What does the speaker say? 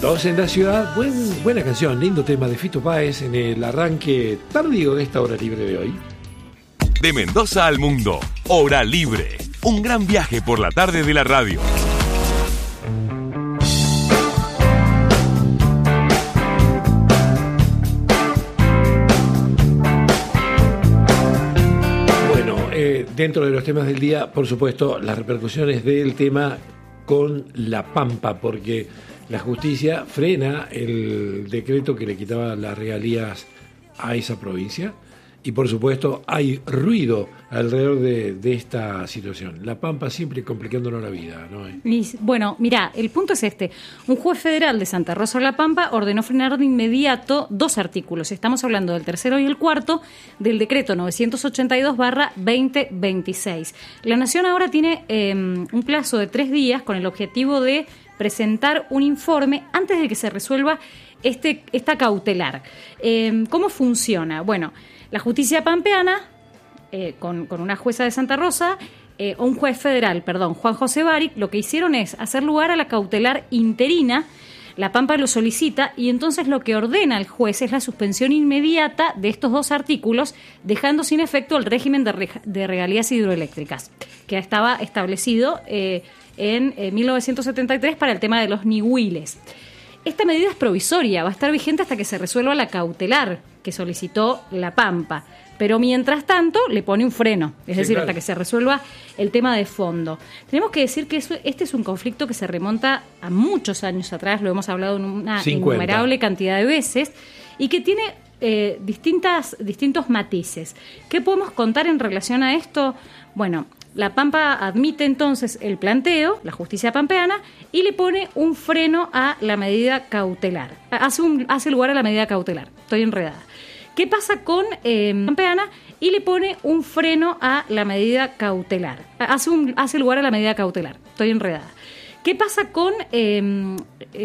Solos en la ciudad, buena canción, lindo tema de Fito Páez en el arranque tardío de esta hora libre de hoy. De Mendoza al mundo, Hora Libre. Un gran viaje por la tarde de la radio. Dentro de los temas del día, por supuesto, las repercusiones del tema con La Pampa, porque la justicia frena el decreto que le quitaba las regalías a esa provincia y, por supuesto, hay ruido alrededor de esta situación. La Pampa siempre complicándonos la vida, ¿no? Bueno, mirá, el punto es este. Un juez federal de Santa Rosa de la Pampa ordenó frenar de inmediato 2 artículos. Estamos hablando del tercero y el cuarto del decreto 982/2026. La Nación ahora tiene un plazo de 3 días con el objetivo de presentar un informe antes de que se resuelva esta cautelar. ¿Cómo funciona? Bueno, la justicia pampeana, con una jueza de Santa Rosa, o un juez federal, Juan José Baric, lo que hicieron es hacer lugar a la cautelar interina. La Pampa lo solicita y entonces lo que ordena el juez es la suspensión inmediata de estos 2 artículos, dejando sin efecto el régimen de regalías hidroeléctricas, que estaba establecido en 1973 para el tema de los nihuiles. Esta medida es provisoria, va a estar vigente hasta que se resuelva la cautelar que solicitó La Pampa, pero mientras tanto le pone un freno, es decir, claro, hasta que se resuelva el tema de fondo. Tenemos que decir que este es un conflicto que se remonta a muchos años atrás, lo hemos hablado en una 50. Innumerable cantidad de veces, y que tiene distintos matices. ¿Qué podemos contar en relación a esto? Bueno, La Pampa admite entonces el planteo, la justicia pampeana, y le pone un freno a la medida cautelar. Hace lugar a la medida cautelar. Estoy enredada. ¿Qué pasa con pampeana? Y le pone un freno a la medida cautelar. Hace lugar a la medida cautelar. Estoy enredada. ¿Qué pasa con